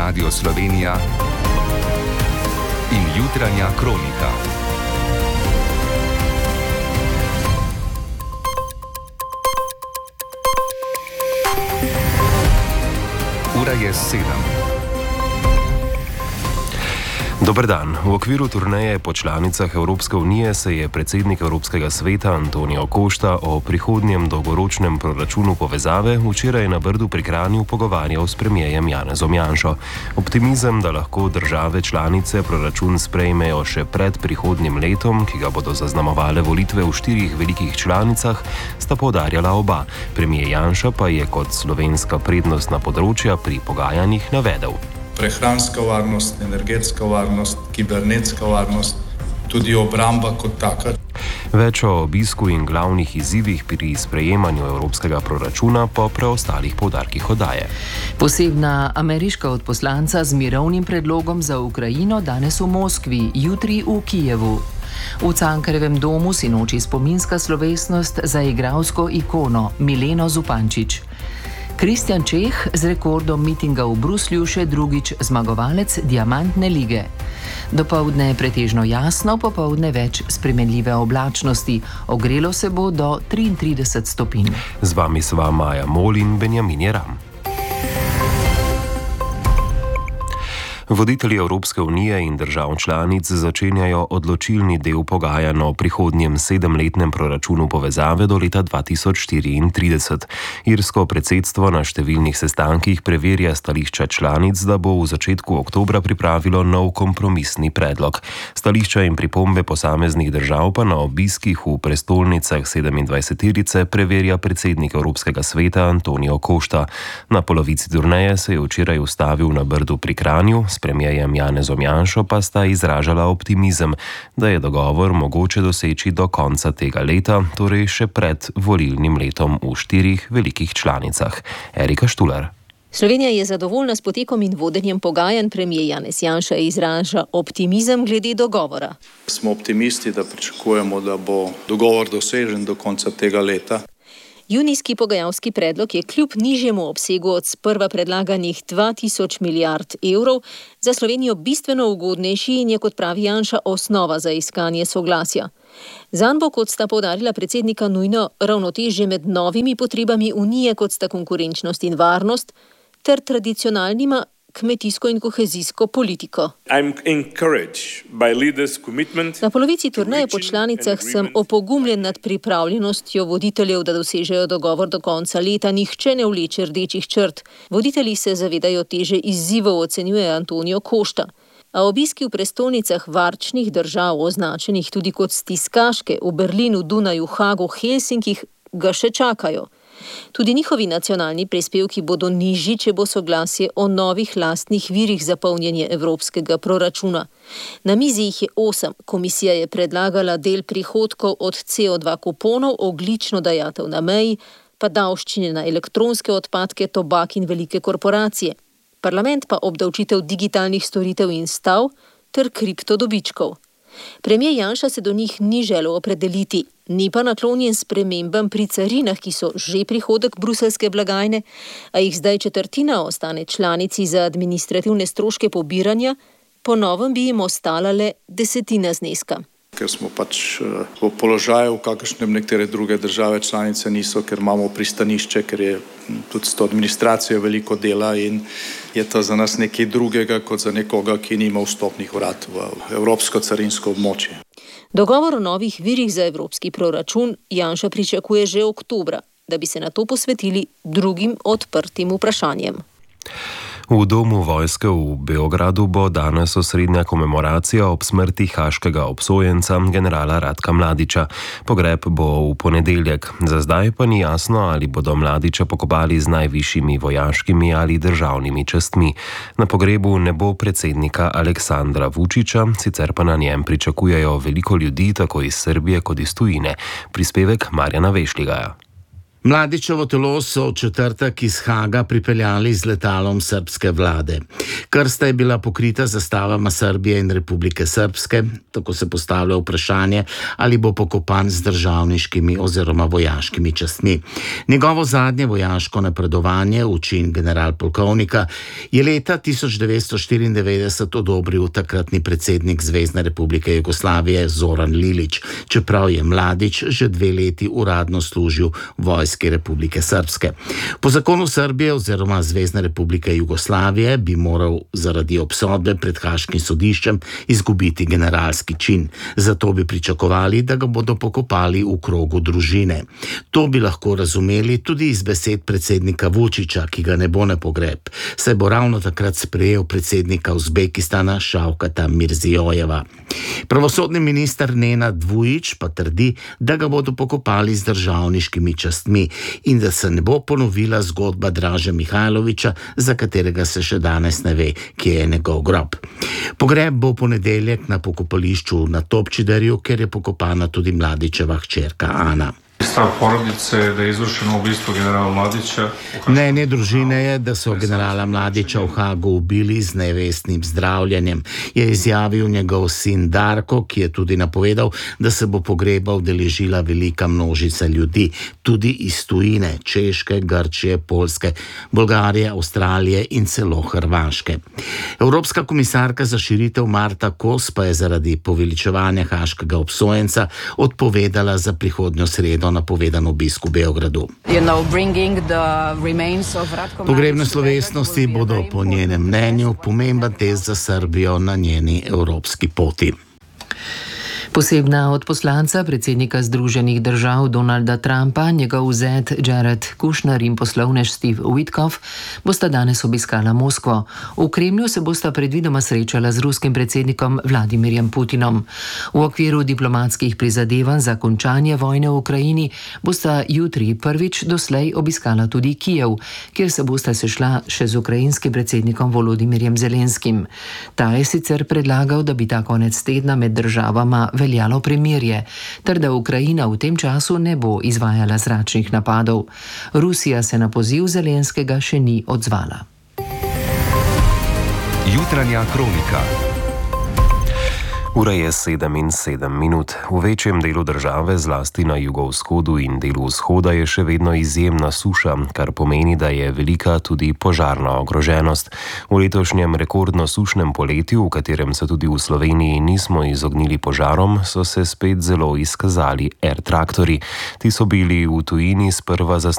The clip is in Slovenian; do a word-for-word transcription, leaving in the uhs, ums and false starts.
Radio Slovenija in jutranja kronika. Ura je sedem. Dober dan. V okviru turneje po članicah Evropske unije se je predsednik Evropskega sveta Antonio Costa o prihodnjem dolgoročnem proračunu povezave včeraj na Brdu pri Kranju pogovarjal s premierjem Janezom Janšo. Optimizem, da lahko države članice proračun sprejmejo še pred prihodnjim letom, ki ga bodo zaznamovale volitve v štirih velikih članicah, sta poudarjala oba. Premijer Janša pa je kot slovenska prednostna področja pri pogajanjih navedel: prehranska varnost, energetska varnost, kibernetska varnost, tudi obramba kot taka. Več o obisku in glavnih izzivih pri sprejemanju evropskega proračuna po preostalih poudarkih oddaje. Posebna ameriška odposlanca z mirovnim predlogom za Ukrajino danes v Moskvi, jutri v Kijevu. V Cankarjevem domu sinoči spominska slovesnost za igralsko ikono Mileno Zupančič. Kristjan Čeh z rekordom mitinga v Bruslju še drugič zmagovalec Diamantne lige. Dopoldne je pretežno jasno, popoldne več spremenljive oblačnosti. Ogrelo se bo do triintrideset stopinj. Z vami sva Maja Mol in Benjamin Jeram. Voditelji Evropske unije in držav članic začenjajo odločilni del pogajanj o prihodnjem sedemletnem proračunu povezave do leta dva tisoč štiriintrideset. Irsko predsedstvo na številnih sestankih preverja stališča članic, da bo v začetku oktobra pripravilo nov kompromisni predlog. Stališča in pripombe posameznih držav pa na obiskih v prestolnicah sedemindvajseterice preverja predsednik Evropskega sveta Antonio Costa. Na polovici turneje se je včeraj ustavil na Brdu pri Kranju. S premierjem Janezom Janšo pa sta izražala optimizem, da je dogovor mogoče doseči do konca tega leta, torej še pred volilnim letom v štirih velikih članicah. Erika Štular. Slovenija je zadovoljna s potekom in vodenjem pogajanj. Premijer Janez Janša izraža optimizem glede dogovora. Smo optimisti, da pričakujemo, da bo dogovor dosežen do konca tega leta. Junijski pogajalski predlog je kljub nižjemu obsegu od sprva predlaganih dva tisoč milijard evrov za Slovenijo bistveno ugodnejši in je, kot pravi Janša, osnova za iskanje soglasja. Zanj bo, kot sta poudarila predsednika, nujno ravnotežje med novimi potrebami Unije, kot sta konkurenčnost in varnost, ter tradicionalnima kmetijsko in kohezijsko politiko. Na polovici turneje po članicah sem opogumljen nad pripravljenostjo voditeljev, da dosežejo dogovor do konca leta. Nihče ne vleče rdečih črt. Voditelji se zavedajo teže izzivov, ocenjuje Antonio Costa. A obiski v prestolnicah varčnih držav, označenih tudi kot stiskaške, v Berlinu, Dunaju, Hagu, Helsinkih, ga še čakajo. Tudi njihovi nacionalni prispevki bodo nižji, če bo soglasje o novih lastnih virih za polnjenje evropskega proračuna. Na mizi jih je osem. Komisija je predlagala del prihodkov od C O dva kuponov, ogljično dajatev na meji, pa davščine na elektronske odpadke, tobak in velike korporacije. Parlament pa obdavčitev digitalnih storitev in stav ter kriptodobičkov. Premijer Janša se do njih ni želel opredeliti, ni pa naklonjen spremembam pri carinah, ki so že prihodek bruseljske blagajne, a jih zdaj četrtina ostane članici za administrativne stroške pobiranja, po novem bi jim ostala le desetina zneska. Ker smo pač v položaju, v kakršnem nekatere druge države članice niso, ker imamo pristanišče, ker je tudi s to administracijo veliko dela in je to za nas nekaj drugega, kot za nekoga, ki nima vstopnih vrat v evropsko carinsko območje. Dogovor o novih virih za evropski proračun Janša pričakuje že oktobra, da bi se na to posvetili drugim odprtim vprašanjem. V domu vojske v Beogradu bo danes osrednja komemoracija ob smrti haaškega obsojenca generala Ratka Mladića. Pogreb bo v ponedeljek. Za zdaj pa ni jasno, ali bodo Mladića pokopali z najvišjimi vojaškimi ali državnimi častmi. Na pogrebu ne bo predsednika Aleksandra Vučića, sicer pa na njem pričakujejo veliko ljudi, tako iz Srbije kot iz tujine. Prispevek Marjana Vešligaja. Mladićevo telo so v četrtek iz Haga pripeljali z letalom srbske vlade. Krsta je bila pokrita z zastavama Srbije in Republike Srpske, tako se postavlja vprašanje, ali bo pokopan z državniškimi oziroma vojaškimi častmi. Njegovo zadnje vojaško napredovanje, v čin generalpolkovnika, je leta tisoč devetsto štiriindevetdeset odobril takratni predsednik Zvezne republike Jugoslavije Zoran Lilić, čeprav je Mladić že dve leti uradno služil vojski Republike Srpske. Po zakonu Srbije oziroma Zvezne republike Jugoslavije bi moral zaradi obsodbe pred Haškim sodiščem izgubiti generalski čin. Zato bi pričakovali, da ga bodo pokopali v krogu družine. To bi lahko razumeli tudi iz besed predsednika Vučića, ki ga ne bo na pogreb, saj bo ravno takrat sprejel predsednika Uzbekistana Šavkata Mirzijojeva. Pravosodni minister Nenad Vujić pa trdi, da ga bodo pokopali z državniškimi častmi in da se ne bo ponovila zgodba Draže Mihajlovića, za katerega se še danes ne ve, kje je njegov grob. Pogreb bo ponedeljek na pokopališču na Topčiderju, kjer je pokopana tudi Mladićeva hčerka Ana. Stav porodice je, da je izvršeno ubistvo generala Mladića. Mnenje družine je, da so generala Mladića v Hagu ubili z nevestnim zdravljenjem, je izjavil njegov sin Darko, ki je tudi napovedal, da se bo pogreba udeležila velika množica ljudi, tudi iz tujine, Češke, Grčije, Poljske, Bolgarije, Avstralije in celo Hrvaške. Evropska komisarka za širitev Marta Kos pa je zaradi poveličevanja haškega obsojenca odpovedala za prihodnjo sredo napovedan obisk v Beogradu. Pogrebne slovesnosti bodo po njenem mnenju pomemben test za Srbijo na njeni evropski poti. Posebna odposlanca predsednika Združenih držav Donalda Trumpa, njegov zet Jared Kushner in poslovnež Steve Witkoff bosta danes obiskala Moskvo. V Kremlju se bosta predvidoma srečala z ruskim predsednikom Vladimirjem Putinom. V okviru diplomatskih prizadevanj za končanje vojne v Ukrajini bosta jutri prvič doslej obiskala tudi Kijev, kjer se bosta sešla še z ukrajinskim predsednikom Volodimirjem Zelenskim. Ta je sicer predlagal, da bi ta konec tedna med državama veljalo premirje, ter da Ukrajina v tem času ne bo izvajala zračnih napadov. Rusija se na poziv Zelenskega še ni odzvala. Jutranja kronika. Ura je sedem in sedem minut. V večjem delu države, zlasti na jugovzhodu in delu vzhoda, je še vedno izjemna suša, kar pomeni, da je velika tudi požarna ogroženost. V letošnjem rekordno sušnem poletju, v katerem se tudi v Sloveniji nismo izognili požarom, so se spet zelo izkazali air traktorji. Ti so bili v tujini sprva zasnovani